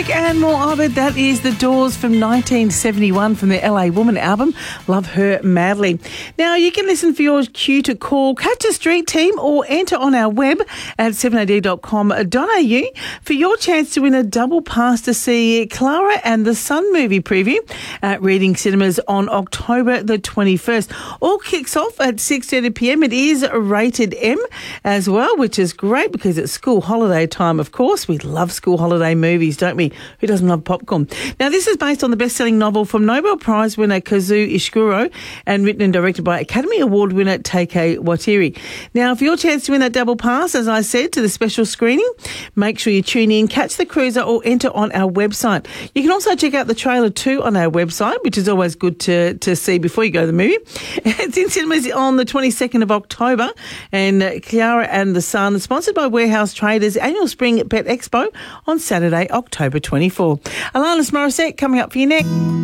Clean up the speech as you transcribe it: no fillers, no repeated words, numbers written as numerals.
music and more of it. That is The Doors from 1971 from their LA Woman album, Love Her Madly. Now, you can listen for your cue to call, catch a street team or enter on our web at 7ad.com.au for your chance to win a double pass to see Clara and the Sun movie preview at Reading Cinemas on October the 21st. All kicks off at 6:30pm. It is rated M as well, which is great because it's school holiday time, of course. We love school holiday movies, don't we? Who doesn't love popcorn? Now, this is based on the best-selling novel from Nobel Prize winner Kazuo Ishiguro and written and directed by Academy Award winner Taika Waititi. Now, for your chance to win that double pass, as I said, to the special screening, make sure you tune in, catch the cruiser or enter on our website. You can also check out the trailer too on our website, which is always good to see before you go to the movie. It's in cinemas on the 22nd of October, and Clara and the Sun, sponsored by Warehouse Traders Annual Spring Pet Expo on Saturday, October 24. Alanis Morissette coming up for you next.